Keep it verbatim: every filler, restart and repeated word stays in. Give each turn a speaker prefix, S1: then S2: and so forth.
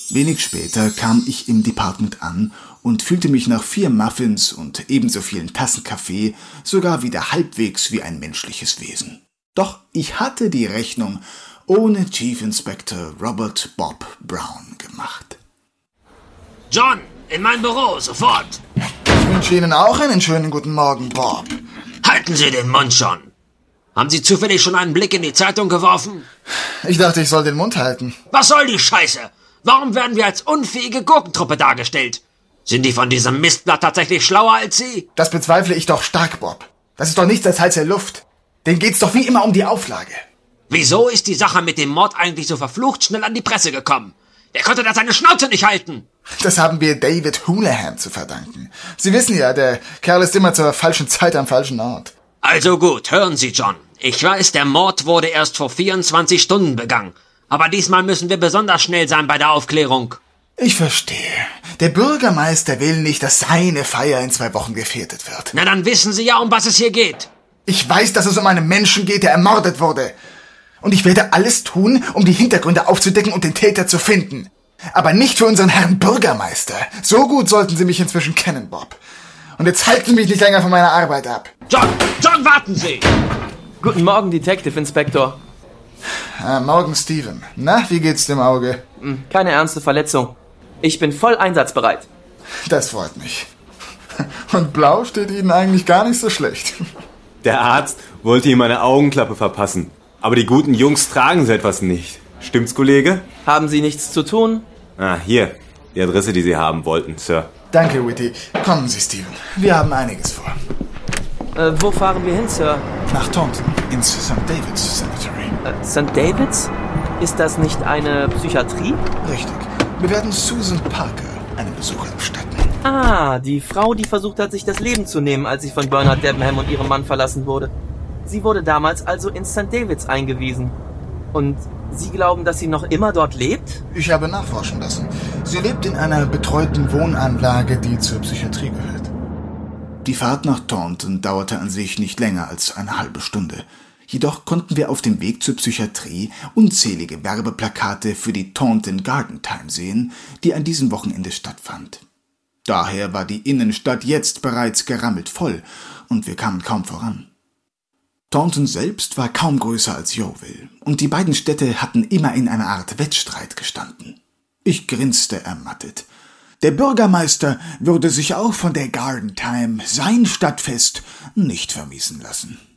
S1: Wenig später kam ich im Department an und fühlte mich nach vier Muffins und ebenso vielen Tassen Kaffee sogar wieder halbwegs wie ein menschliches Wesen. Doch ich hatte die Rechnung ohne Chief Inspector Robert Bob Brown gemacht.
S2: John, in mein Büro, sofort!
S3: Ich wünsche Ihnen auch einen schönen guten Morgen, Bob.
S2: Halten Sie den Mund schon! Haben Sie zufällig schon einen Blick in die Zeitung geworfen?
S3: Ich dachte, ich soll den Mund halten.
S2: Was soll die Scheiße? Warum werden wir als unfähige Gurkentruppe dargestellt? Sind die von diesem Mistblatt tatsächlich schlauer als Sie?
S3: Das bezweifle ich doch stark, Bob. Das ist doch nichts als heiße Luft. Denen geht's doch wie immer um die Auflage.
S2: Wieso ist die Sache mit dem Mord eigentlich so verflucht schnell an die Presse gekommen? Wer konnte da seine Schnauze nicht halten?
S3: Das haben wir David Houlihan zu verdanken. Sie wissen ja, der Kerl ist immer zur falschen Zeit am falschen Ort.
S2: Also gut, hören Sie, John. Ich weiß, der Mord wurde erst vor vierundzwanzig Stunden begangen. Aber diesmal müssen wir besonders schnell sein bei der Aufklärung.
S3: Ich verstehe. Der Bürgermeister will nicht, dass seine Feier in zwei Wochen gefährdet wird.
S2: Na, dann wissen Sie ja, um was es hier geht.
S3: Ich weiß, dass es um einen Menschen geht, der ermordet wurde. Und ich werde alles tun, um die Hintergründe aufzudecken und den Täter zu finden. Aber nicht für unseren Herrn Bürgermeister. So gut sollten Sie mich inzwischen kennen, Bob. Und jetzt halten Sie mich nicht länger von meiner Arbeit ab.
S2: John, John, warten Sie!
S4: Guten Morgen, Detective Inspector.
S3: Ah, morgen, Steven. Na, wie geht's dem Auge?
S4: Keine ernste Verletzung. Ich bin voll einsatzbereit.
S3: Das freut mich. Und blau steht Ihnen eigentlich gar nicht so schlecht.
S5: Der Arzt wollte ihm eine Augenklappe verpassen. Aber die guten Jungs tragen so etwas nicht. Stimmt's, Kollege?
S4: Haben Sie nichts zu tun?
S5: Ah, hier. Die Adresse, die Sie haben wollten, Sir.
S3: Danke, Whitty. Kommen Sie, Steven. Wir haben einiges vor.
S4: Äh, wo fahren wir hin, Sir?
S3: Nach Taunton, ins Sankt David's Cemetery.
S4: Äh, Sankt David's? Ist das nicht eine Psychiatrie?
S3: Richtig. Wir werden Susan Parker einen Besuch abstatten.
S4: Ah, die Frau, die versucht hat, sich das Leben zu nehmen, als sie von Bernard Debenham und ihrem Mann verlassen wurde. Sie wurde damals also in Sankt David's eingewiesen. Und Sie glauben, dass sie noch immer dort lebt?
S3: Ich habe nachforschen lassen. Sie lebt in einer betreuten Wohnanlage, die zur Psychiatrie gehört.
S1: Die Fahrt nach Taunton dauerte an sich nicht länger als eine halbe Stunde. Jedoch konnten wir auf dem Weg zur Psychiatrie unzählige Werbeplakate für die Taunton Garden Time sehen, die an diesem Wochenende stattfand. Daher war die Innenstadt jetzt bereits gerammelt voll und wir kamen kaum voran. Taunton selbst war kaum größer als Yeovil und die beiden Städte hatten immer in einer Art Wettstreit gestanden. Ich grinste ermattet. Der Bürgermeister würde sich auch von der Garden Time, sein Stadtfest, nicht vermiesen lassen.